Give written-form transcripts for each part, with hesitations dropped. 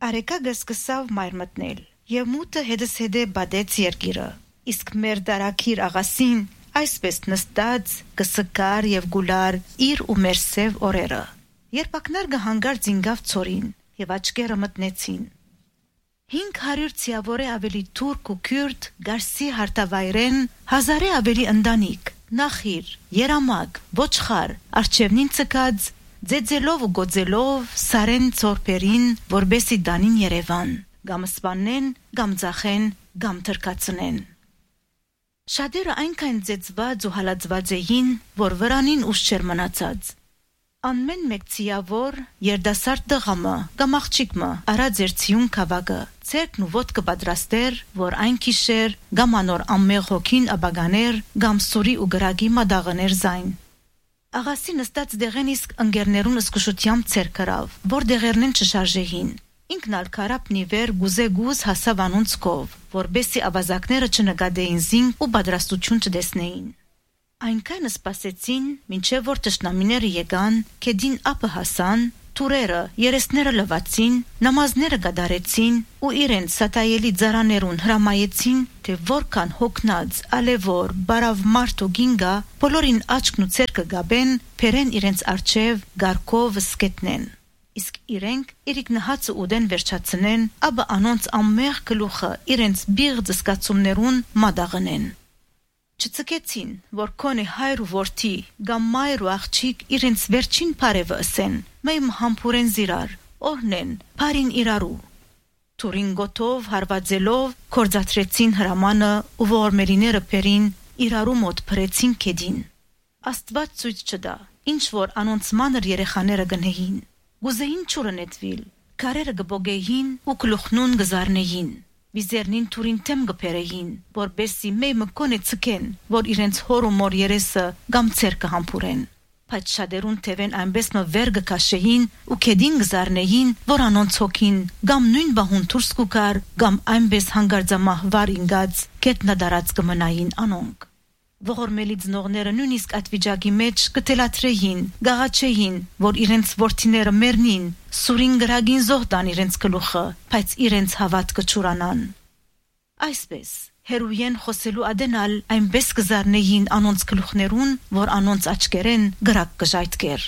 Արեկագը սկսավ մայր մտնել եւ մութը հետս հետե բադեց երկիրը իսկ մեր դարակիր աղասին այսպես նստած կսկար եւ գուլար իր ու մեր սև օրերը երբ ակնարկը հանգարց ինգավ ծորին եւ աչքերը մտնեցին 500 ցիավորե ավելի թուրք ու քուրդ գարսի հարտավայրեն հազարե ավելի ընտանիք նախիր երամակ ոչխար արչևնին ցկած ձեձելով ու գոձելով սարեն ծորպերին որբեսի դանին Երևան գամ սպանեն գամ ծախեն գամ թրկացնեն շատերը այնքան ձեծված ու հալածված էին որ վրանին ուշ չեր մնացած Անմեն մեկ ցիավոր երդասարդ տղամը կամ աղջիկը արած էր ցիուն կավագը ցերկն ու ոդկը պատրաստեր որ այն քիշեր կամ անոր ամմեղ հոգին աբագաներ կամ սուրի ու գրագի մադաղներ զայն աղասի նստած դեղեն իսկ ընկերներուն սկսուշությամբ ցերկրավ որ դեղերնեն չշարժեին ինքն ալ կարապնի վեր գուզեգուզ հասավ անոնց կով որբեսի ավազակները չնկատեին զինք ու պատրաստություն չտեսնեին Այնքան սպասեցին, մինչև որ տշնամիները եկան, կեդին ապը հասան, թուրերը, երեսները լվացին, նամազները գդարեցին ու իրենց սատայելի ձարաներուն հրամայեցին, թե որքան հոգնած, ալևոր, բարավ մարդ ու գինգա, բոլորին աչքն ու ցերկը գաբեն, փերեն իրենց արջև, գարկով սկետնեն։ Իսկ իրենք իրիկնահացը ուդեն վերջացնեն, ապա անոնց ամմեղ գլուխը իրենց բիղձ զգացումներուն մադաղնեն։ Չծկեցին, որ կոնե հայր ու որդի, գամ մայր ու աղջիկ իրենց վերջին բարևը ասեն, մեմ համբուրեն զիրար, օրնեն, բարին իրարու։ Թուրին գոտով, հարվածելով, կործացրեցին հրամանը ու ողորմելիները պերին, իրարու մոտ պրեցին կեդին։ Աստված ծույց չդա, ինչ որ անոնց մանր երեխաները գնեին, գուզեին չուրը նետվիլ, կարերը գբոգեին ու գլուխնուն գզարնեին։ Վիզերնին թուրին թեմ գպերեին, որբեսի մեմը կոնե ցկեն, որ իրենց հոր ու մոր երեսը գամ ցերկը համբուրեն։ Բայց շատերուն թևեն այնպես մը վեր գքաշեին ու կեդին գզարնեին, որ անոնց հոգին գամ նույն բահուն դուրս կուկար, գամ այնպես հանգարձամահվար ինգած կետնադարած կմնային անոնք։ Ողորմելի ծնողները նույնիսկ այդ վիճակի մեջ կտելաթրեին, գաղաչեին, որ իրենց որդիները մեռնին, սուրին գրագին զոհտան իրենց գլուխը, բայց իրենց հավատքը չուրանան։ Այսպես, հերույեն խոսելու ադենալ այնպես կզարնեին անոնց գլուխներուն, որ անոնց աչքերեն գրակ կժայթկեր։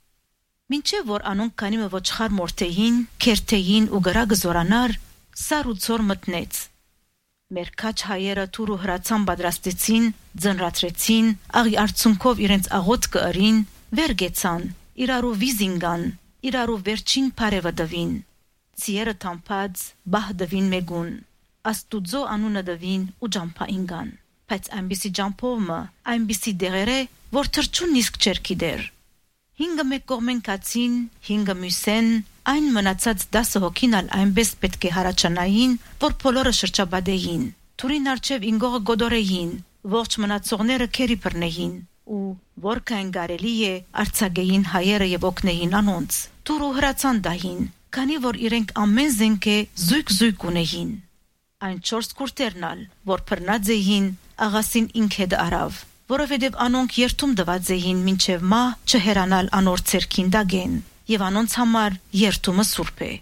Մինչև որ անոնք կանիմը ոչխար մորթեին, քերթեին ու գրակը զորանար, սար ու ծոր մտնեց։ Մեր քաչ հայերը թուր ու հրացան պատրաստեցին, ձնրացրեցին, աղի արցունքով իրենց աղոթքը ըրին, վերգեցան, իրարու վիզինգան, իրարու վերջին բարևը դվին։ Ցիերը թամփած, բահ դվին մեգուն, աստուծո անունը դվին ու ջամփա ինգան։ Բայց այնպիսի ջամփովը, այնպիսի դեղերը, որ թրջուն իսկ չեր գիտեր։ 5 մեկ կողմեն կացին, 5 մյուսեն, այն մնացած 10 հոգին ալ այնպես պետք է հարաճանային, որ բոլորը շրջաբադեին, թուրին արջև ինգողը գոդորեին, ողջ մնացողները քերի բռնեին, ու որքան կարելի է արցագեին հայերը եւ օգնեին անոնց, թուր ու հրացան դահին, քանի որ իրենք ամեն զենքը զույգ ունեին։ Այն 4 կուրտերն ալ, որ բռնած էին, աղասին ինք հետ արավ, որովհետև անոնք երթում դված էին մինչև մահ չհերանալ անոր ցերքին դագեն, եւ անոնց համար երթումը սուրբ է։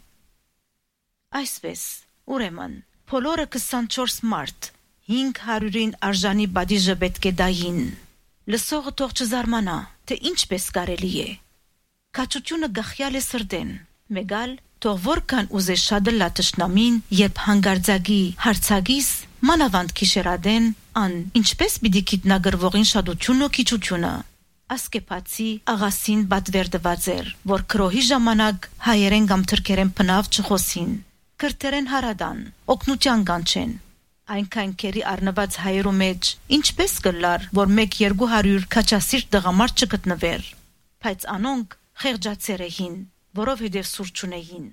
Այսպես, ուրեմն, բոլորը 24 մարդ, 500-ին արժանի բադիժը պետք է դային։ Լսողը թող չզարմանա, թե ինչպես կարելի է։ Քաչությունը գախյալ է սրդեն, մեգալ թող որքան ուզե շադը լա տշնամին, երբ հանգարձագի հարցագիս մանավանդ քիշերադեն ան ինչպես պիտի գիտնագրվողին շադությունը քիչությունը ասկեպացի աղասին բատվերդված էր որ քրոհի ժամանակ հայերեն կամ թրքերեն բնավ չխոսին քրտերեն հարադան օկնուտյան կանչեն այնքան քերի առնված հայերու մեջ ինչպես կլար որ 1-200 քաչասիրտ դղամարդ չգտնվեր բայց անոնք խեղճացեր էին որովհետև սուր չունեին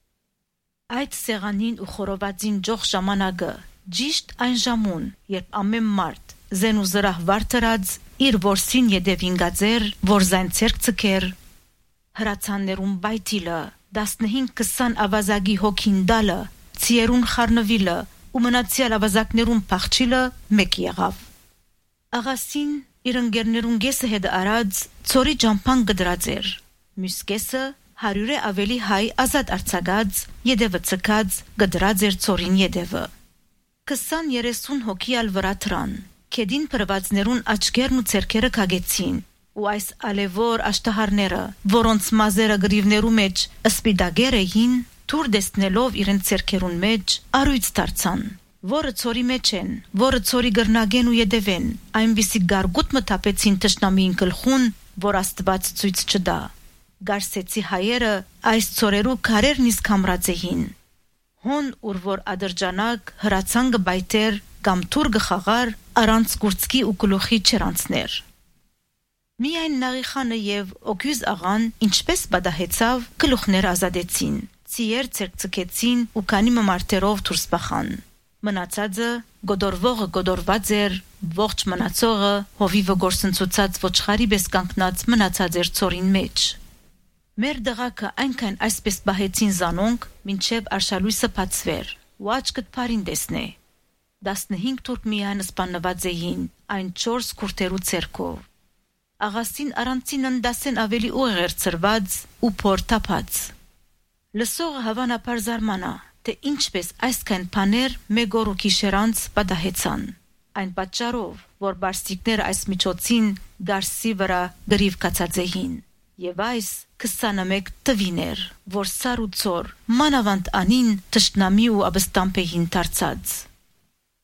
այդ սեղանին ու խորովածին ջող ժամանակը Ճիշտ այն ժամուն, երբ ամեն մարդ զեն ու զրահ վարդրած իր որսին յետև ինգածեր, որ զայն ցերկ ցկեր, հրացաններուն բայտիլը, 15-20 ավազագի հոգին դալը, ցիերուն խառնվիլը ու մնացյալ ավազակներուն փախչիլը մեկ եղավ։ Աղասին իր ընկերներուն գեսը հետ արած ծորի ջամփան գդրած էր, մյուս գեսը 100 ավելի հայ ազատ արձակած, յետևը ցկած, գդրած էր ծորին յետևը։ 20-30 հոգի ալ վրա թրան, քեդին փրվածներուն աչքերն ու ցերքերը կագեցին, ու այս ալևոր աշտահարները, որոնց մազերը գրիվներու մեջ սպիտակեր էին, թուր դեսնելով իրենց ցերքերուն մեջ արույց դարձան, որը ծորի մեջ են, որը ծորի գրնագեն ու յետևեն, այնպիսի գարգուտ մտապեցին թշնամիին գլխուն, որ Աստված ցույց չտա։ Գարսեցի հայերը այս ծորերու քարերն իսկ համրած էին։ Հոն ուր որ ադրջանակ հրացան գբայտեր կամ թուր գխաղար առանց գուրցկի ու գլուխի չրանցներ։ Միայն Նաղիխանը եւ Օգյուզ աղան ինչպես բադահեցավ գլուխներ ազատեցին, ծիեր ցերկցկեցին ու քանի մարտերով դուրս բախան։ Մնացածը գոդորվողը գոդորված էր, ողջ մնացողը հովիվը գործընծուցած ոչխարի պես կանգնած մնացած էր ծորին մեջ։ Մեր դղակը այնքան այսպես բահեցին զանոնք, մինչև արշալույսը բացվեր, ու աչքդ փարին տեսնե։ 15 թուրք միայն սպանված էին, այն 4 քուրդերու ցերկով։ Աղասին առանցինն դասեն ավելի ուղեր ծրված ու փոր թափած։ Լսողը հավանաբար զարմանա, թե ինչպես այսքան բաներ մեկ օր ու գիշերանց պատահեցան։ Այն պատճառով, որ բարսիկները այս միջոցին գարսի վրա գրիվ կացած էին, եւ այս 21 տվին էր, որ սար ու ծոր մանավանդ անին թշնամի ու աբստամփ էին դարձած։